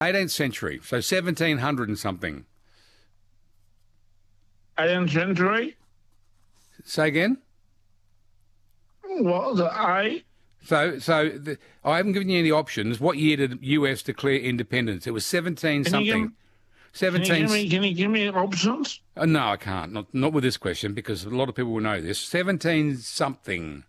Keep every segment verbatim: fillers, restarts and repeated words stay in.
eighteenth century, so seventeen hundred and something. eighteenth century? Say again? What, the A? So, so the, I haven't given you any options. What year did U S declare independence? It was seventeen Can you something. give- seventeen. Can you, give me, can you give me options? Oh, no, I can't. Not not with this question because a lot of people will know this. Seventeen something.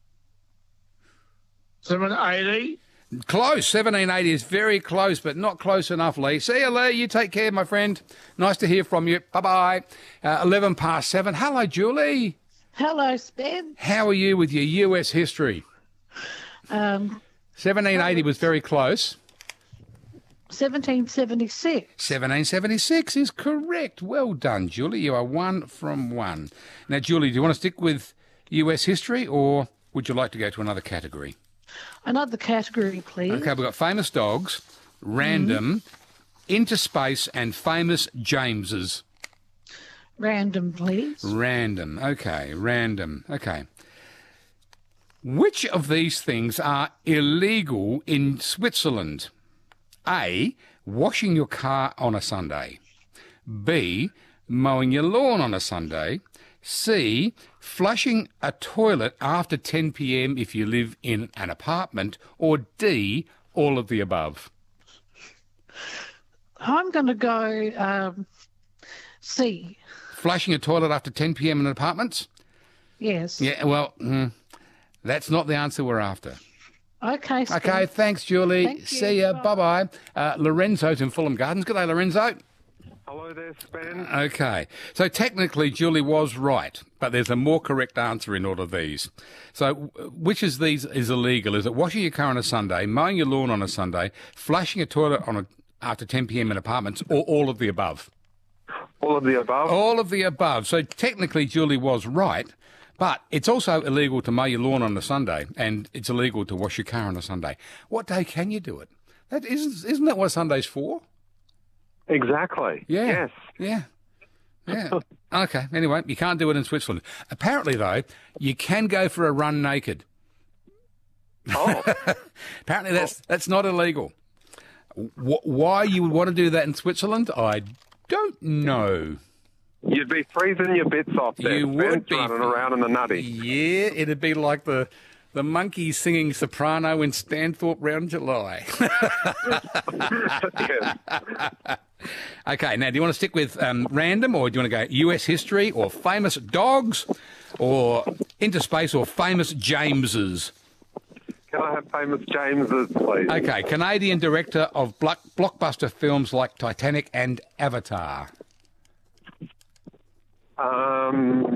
seven eighty? Close. seventeen eighty is very close, but not close enough, Lee. See you, Lee. You take care, my friend. Nice to hear from you. Bye-bye. Uh, eleven past seven. Hello, Julie. Hello, Spence. How are you with your U S history? Um, seventeen eighty was very close. seventeen seventy-six. seventeen seventy-six is correct. Well done, Julie. You are one from one. Now, Julie, do you want to stick with U S history or would you like to go to another category? Another category, please. Okay, we've got famous dogs, random, into space, and famous Jameses. Random, please. Random. Okay, random. Okay. Which of these things are illegal in Switzerland? A, washing your car on a Sunday. B, mowing your lawn on a Sunday. C, flushing a toilet after ten p m if you live in an apartment. Or D, all of the above. I'm going to go um, C. Flushing a toilet after ten p m in apartments? Yes. Yeah, well, mm, that's not the answer we're after. Okay, Spence. Okay, thanks, Julie. Thank you. See ya. Bye-bye. Uh, Lorenzo's in Fulham Gardens. Good day, Lorenzo. Hello there, Span. Okay. So technically, Julie was right, but there's a more correct answer in all of these. So which of these is illegal? Is it washing your car on a Sunday, mowing your lawn on a Sunday, flushing a toilet on a, after ten p m in apartments, or all of the above? All of the above? All of the above. So technically, Julie was right, but it's also illegal to mow your lawn on a Sunday, and it's illegal to wash your car on a Sunday. What day can you do it? That isn't, isn't that what Sunday's for? Exactly. Yeah. Yes. Yeah. Yeah. Okay. Anyway, you can't do it in Switzerland. Apparently, though, you can go for a run naked. Oh. Apparently, that's that's not illegal. Wh- why you would want to do that in Switzerland, I don't know. You'd be freezing your bits off there, You Spence, would be running fr- around in the nutty. Yeah, it'd be like the the monkeys singing soprano in Stanthorpe round July. Yes. Okay, now do you want to stick with um, random, or do you want to go U S history, or famous dogs, or into space, or famous Jameses? Can I have famous Jameses, please? Okay, Canadian director of block- blockbuster films like Titanic and Avatar. Um,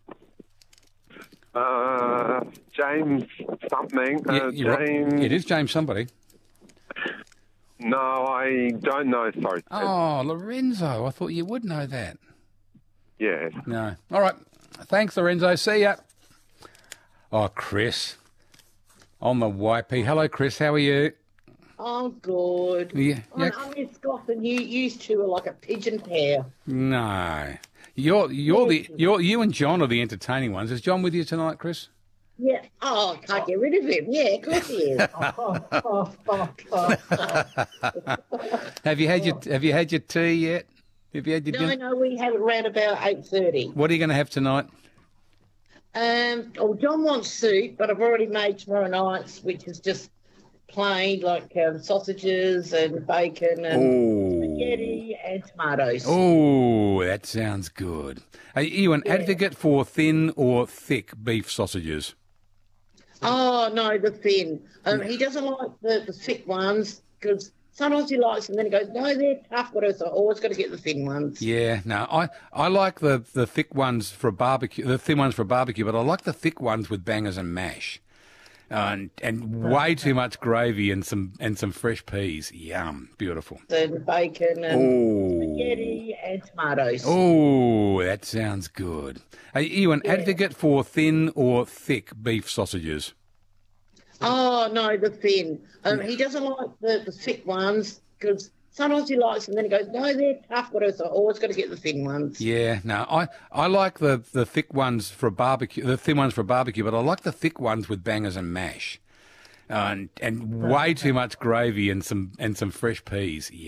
uh, James something. Yeah, Uh, you're right. James. It is James somebody. No, I don't know. Sorry. Oh, Lorenzo, I thought you would know that. Yes. No. All right. Thanks, Lorenzo. See ya. Oh, Chris. On the Y P. Hello, Chris. How are you? Oh, good. Yeah. yeah. I'm in Scotland. You used to are like a pigeon pair. No. You're you're the you're you and John are the entertaining ones. Is John with you tonight, Chris? Yeah. Oh, I can't get rid of him. Yeah, of course he is. oh, oh, oh, oh. Have you had your Have you had your tea yet? Have you had your No, dinner? no, we have it around about eight thirty. What are you going to have tonight? Um, oh, John wants soup, but I've already made tomorrow night's, which is just plain, like um, sausages and bacon and Oh. spaghetti and tomatoes. Oh, that sounds good. Are you an advocate for thin or thick beef sausages? Oh, no, the thin. Um, he doesn't like the, the thick ones because sometimes he likes them, then he goes, no, they're tough, whatever. So I always got to get the thin ones. Yeah, no, I, I like the, the thick ones for a barbecue, the thin ones for a barbecue, but I like the thick ones with bangers and mash. Uh, and and way too much gravy and some and some fresh peas. Yum, beautiful. And bacon and Oh. spaghetti and tomatoes. Oh, that sounds good. Are you an advocate for thin or thick beef sausages? Oh, no, the thin. Um, he doesn't like the, the thick ones because sometimes he likes them, then he goes, no, they're tough, whatever. So I always got to get the thin ones. Yeah, no, I, I like the, the thick ones for a barbecue, the thin ones for a barbecue, but I like the thick ones with bangers and mash. and and way too much gravy and some and some fresh peas.